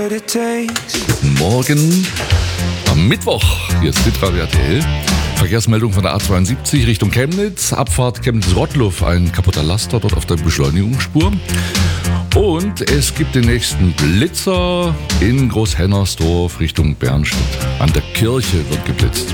Guten Morgen am Mittwoch. Hier ist Hitradio RTL. Verkehrsmeldung von der A72 Richtung Chemnitz. Abfahrt Chemnitz-Rottluff, ein kaputter Laster dort auf der Beschleunigungsspur. Und es gibt den nächsten Blitzer in Großhennersdorf Richtung Bernstedt. An der Kirche wird geblitzt.